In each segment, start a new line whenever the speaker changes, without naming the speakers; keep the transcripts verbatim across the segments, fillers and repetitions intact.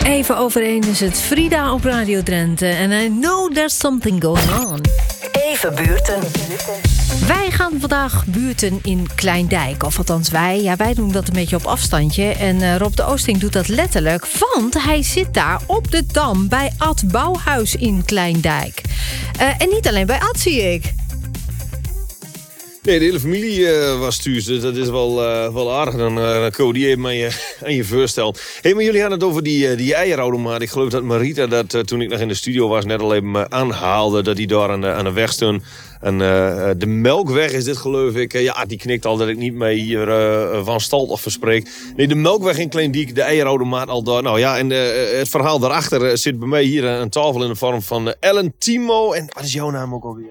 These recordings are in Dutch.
Even overeen is het Frida op Radio Drenthe. En I know there's something going on.
Even buurten.
Wij gaan vandaag buurten in Kleindijk. Of althans wij. Ja, wij doen dat een beetje op afstandje. En uh, Rob de Oosting doet dat letterlijk. Want hij zit daar op de Dam bij Ad Bouwhuis in Kleindijk. Uh, en niet alleen bij Ad, zie ik.
Nee, de hele familie uh, was thuis, dus dat is wel, uh, wel aardig. Dan uh, Cody even aan je, aan je voorstel. Hé, hey, maar jullie hadden het over die, uh, die eierautomaat. Ik geloof dat Marita dat uh, toen ik nog in de studio was net al even uh, aanhaalde. Dat die daar aan de, aan de weg stond. En uh, de Melkweg is dit, geloof ik. Uh, ja, die knikt al dat ik niet mee hier uh, van stal of verspreek. Nee, de Melkweg in Kleindijk, de eierautomaat al daar. Nou ja, en uh, het verhaal daarachter uh, zit bij mij hier uh, aan tafel in de vorm van uh, Ellen Timo. En wat is jouw naam ook alweer?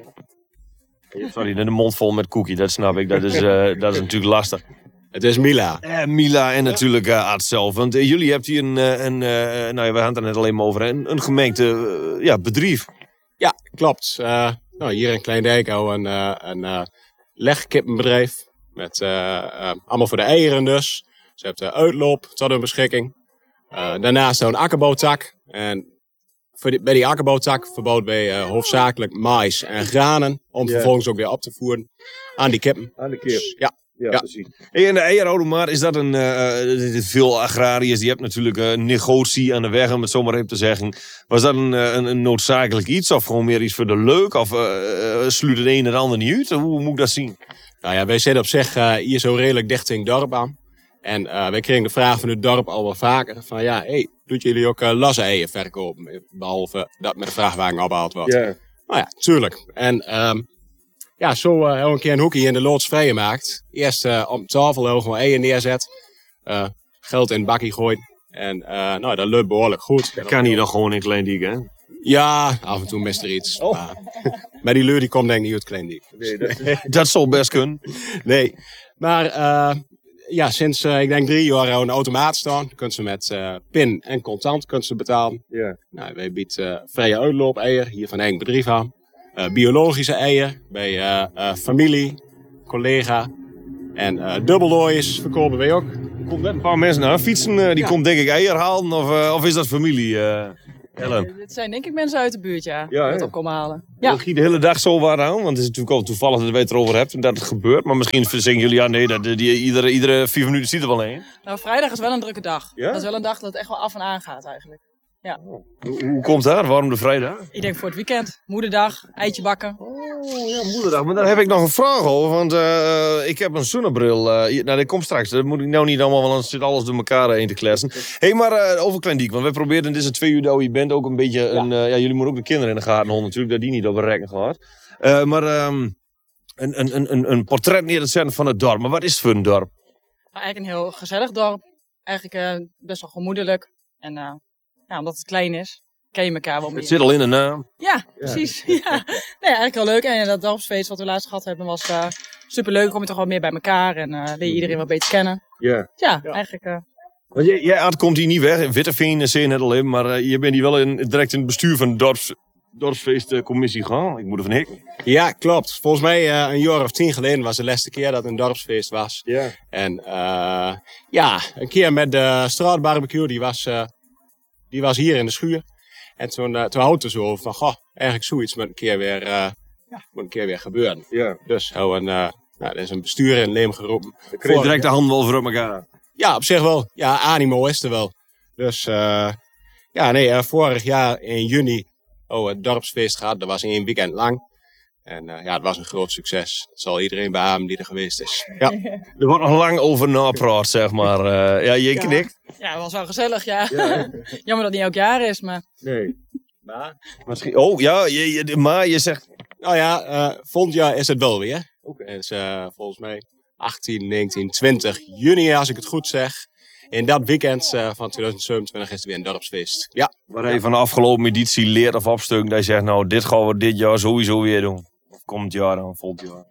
Sorry, de mond vol met cookie, dat snap ik. Dat is, uh, dat is natuurlijk lastig.
Het is Mila.
Uh, Mila en natuurlijk uh, Ad zelf. Want uh, jullie hebben hier een, uh, een uh, nou ja, we hadden het er net alleen maar over, een, een gemengde uh, ja, bedrijf.
Ja, klopt. Uh, nou, hier in Kleindijk houden we een, uh, een uh, legkippenbedrijf. Met uh, uh, allemaal voor de eieren dus. Ze hebben de uitloop tot hun beschikking. Uh, daarnaast hebben we een akkerbouwtak. En voor die, bij die akkerbouwtak verbouwd wij uh, hoofdzakelijk mais en granen. Om yeah. vervolgens ook weer op te voeren aan die kippen.
Aan de kip.
Dus, ja.
Ja, ja, precies. Hey, en de eierautomaat, is dat een... Uh, veel agrariërs, die hebben natuurlijk een uh, negotie aan de weg, om het zo maar even te zeggen. Was dat een, een, een noodzakelijk iets? Of gewoon meer iets voor de leuk? Of uh, uh, sluit het een en het ander niet uit? Hoe moet ik dat zien?
Nou ja, wij zitten op zich uh, hier zo redelijk dicht in het dorp aan. En uh, wij kregen de vraag van het dorp al wel vaker. Van ja, hey, doet jullie ook uh, lasse eieren verkopen? Behalve dat met de vrachtwagen opgehaald wordt.
Yeah.
Nou ja, tuurlijk. En... Um, Ja, zo uh, hebben we een keer een hoekje in de loods vrijgemaakt. Eerst uh, op tafel hebben we gewoon eieren neerzet. Uh, geld in het bakkie gooien. En uh, nou, dat lukt behoorlijk goed.
Dat kan hier nog gewoon in Kleindijk, hè?
Ja, af en toe mist er iets. Oh. Uh, maar die leur die komt denk ik niet uit Kleindijk.
Nee, dat, is... dat zal best kunnen.
Nee, maar uh, ja, sinds uh, ik denk drie jaar hebben we een automaat staan. Dan kunnen ze met uh, pin en contant kunnen ze betalen.
Yeah.
Nou, wij bieden uh, vrije uitloop eieren hier van eigen bedrijf aan. Uh, biologische eieren bij uh, uh, familie, collega en uh, dubbelooiers verkopen wij ook.
Er komt net een paar mensen naar fietsen, uh, die ja. komt denk ik eieren halen of, uh, of is dat familie, uh, Ellen?
Ja, dit zijn denk ik mensen uit de buurt, ja,
ja
die het op komen halen. Ja.
Je de hele dag zo waar aan, want het is natuurlijk al toevallig dat we het erover hebben en dat het gebeurt. Maar misschien zeggen jullie, ja nee, dat, die, iedere, iedere vier minuten ziet er wel een.
Nou, vrijdag is wel een drukke dag.
Ja?
Dat is wel een dag dat het echt wel af en aan gaat eigenlijk. Ja.
Hoe, hoe komt dat? Waarom de vrijdag?
Ik denk voor het weekend. Moederdag, eitje bakken.
Oh ja, moederdag. Maar daar heb ik nog een vraag over. Want uh, ik heb een zonnebril. Uh, nou, dat komt straks. Dat moet ik nou niet allemaal, want dan zit alles door elkaar heen te kletsen. Hé, hey, maar uh, over Kleindijk. Want wij proberen, dit is een twee uur dat je bent, ook een beetje... Ja. Een, uh, ja, jullie moeten ook de kinderen in de gaten houden natuurlijk. Dat die niet op een rekken gaat. Uh, maar um, een, een, een, een portret neer te zetten van het dorp. Maar wat is het voor een dorp?
Nou, eigenlijk een heel gezellig dorp. Eigenlijk uh, best wel gemoedelijk. En... Uh, Ja, omdat het klein is, ken je elkaar wel meer.
Het zit al in de naam.
Ja, ja. precies. Ja. Nee, eigenlijk wel leuk. En dat dorpsfeest wat we laatst gehad hebben was uh, superleuk. Kom je toch wel meer bij elkaar en uh, leer je iedereen wat beter kennen.
Yeah.
Ja,
ja,
eigenlijk... Uh...
Want jij, jij Ad, komt hier niet weg. In Witteveen zie je net al in. Maar uh, je bent hier wel in, direct in het bestuur van de dorps, dorpsfeestcommissie gaan. Ik moet ervan hikken.
Ja, klopt. Volgens mij uh, een jaar of tien geleden was de laatste keer dat een dorpsfeest was.
Yeah.
En uh, ja, een keer met de straatbarbecue, die was... Uh, Die was hier in de schuur. En toen, uh, toen houdt het zo over van, goh, eigenlijk zoiets moet een keer weer, uh, ja, moet een keer weer gebeuren.
Ja.
Dus hebben we een, uh, nou, er is een bestuur in het leven geroepen.
Dan kreeg je direct de handen wel voor elkaar.
Ja, op zich wel. Ja, animo is er wel. Dus, uh, ja, nee, uh, vorig jaar in juni, oh, het dorpsfeest gehad. Dat was één weekend lang. En uh, ja, het was een groot succes. Dat zal iedereen beamen die er geweest is. Ja.
Er wordt nog lang over napraat, zeg maar. Uh, ja, je knikt.
Ja, ja, het was wel gezellig, ja. ja Jammer dat het niet elk jaar is, maar...
Nee. Maar... Misschien... Oh, ja, je, je, maar je zegt...
Nou ja, uh, volgend jaar is het wel weer. Oké. Okay. Het is uh, volgens mij achttien, negentien, twintig juni, als ik het goed zeg. In dat weekend uh, van twintig zevenentwintig is er weer een dorpsfeest. Ja.
Waar je van de afgelopen editie leert of opstuk dat je zegt, nou, dit gaan we dit jaar sowieso weer doen. Of komt jaar dan, volgend jaar?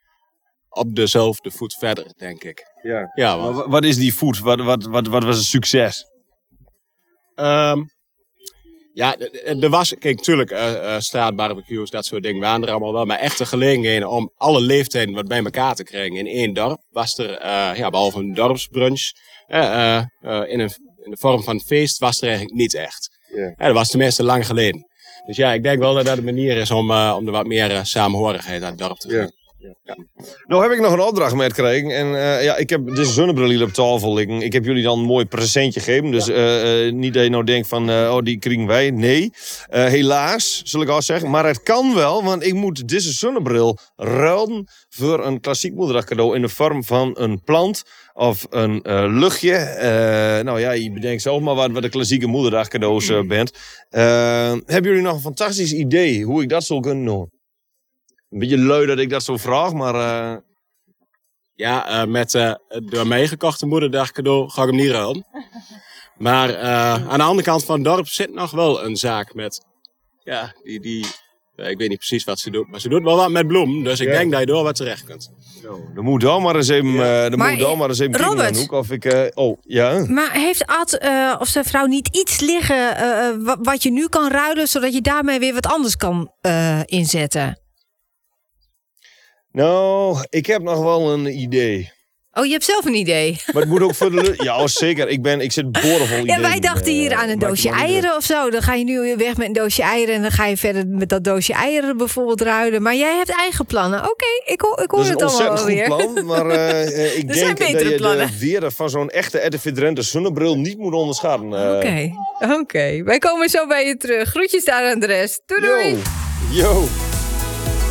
Op dezelfde voet verder, denk ik.
Ja.
Ja, want...
wat, wat is die voet? Wat, wat, wat, wat was het succes?
Um, ja, er was, kijk, natuurlijk, uh, uh, straatbarbecues, dat soort dingen waren er allemaal wel. Maar echte gelegenheden om alle leeftijden wat bij elkaar te krijgen in één dorp. Was er, uh, ja, behalve een dorpsbrunch, uh, uh, uh, in een in de vorm van feest was er eigenlijk niet echt.
Ja.
Ja, dat was tenminste lang geleden. Dus ja, ik denk wel dat dat een manier is om, uh, om er wat meer uh, samenhorigheid aan het dorp te
Ja.
brengen.
Ja. Nou heb ik nog een opdracht met gekregen. En uh, ja, ik heb deze zonnebril hier op tafel liggen. Ik heb jullie dan een mooi presentje gegeven. Dus uh, uh, niet dat je nou denkt van, uh, oh die krijgen wij. Nee, uh, helaas, zal ik al zeggen. Maar het kan wel, want ik moet deze zonnebril ruilen voor een klassiek moederdag cadeau in de vorm van een plant of een uh, luchtje. Uh, nou ja, je bedenkt zelf maar wat, wat de klassieke moederdag cadeaus uh, bent. Uh, hebben jullie nog een fantastisch idee hoe ik dat zou kunnen doen? Een beetje lui dat ik dat zo vraag, maar... Uh...
Ja, uh, met uh, het door mij gekochte moederdag cadeau ga ik hem niet ruilen. Maar uh, aan de andere kant van het dorp zit nog wel een zaak met... Ja, die... die uh, ik weet niet precies wat ze doet, maar ze doet wel wat met bloemen. Dus ik
Ja.
denk dat je door wat terecht kunt.
Dan moet dan maar eens even,
Ja.
uh, dan
Maar,
moet dan maar eens even
Robert.
kijken, Anouk, of ik... Uh, oh, ja?
Maar heeft Ad uh, of zijn vrouw niet iets liggen uh, wa- wat je nu kan ruilen, zodat je daarmee weer wat anders kan uh, inzetten?
Nou, ik heb nog wel een idee.
Oh, je hebt zelf een idee.
Maar het moet ook voor de... lu- Ja, zeker. Ik, ben, ik zit boordevol ideeën.
Ja, wij dachten hier
uh,
aan een
maak
doosje
je maar niet
eieren of zo. Dan ga je nu weer weg met een doosje eieren en dan ga je verder met dat doosje eieren bijvoorbeeld ruilen. Maar jij hebt eigen plannen. Oké, okay, ik hoor, ik hoor
druk. Dat
het
is een
allemaal wel
ontzettend
weer.
goed plan, maar uh, uh, ik
Er zijn
denk dat
betere
je
plannen.
de weer van zo'n echte R T V Drenthe zonnebril niet moet onderschatten. Uh,
Oké, okay, oké. Okay. Wij komen zo bij je terug. Groetjes daar aan de rest. Doei doei.
Yo, yo.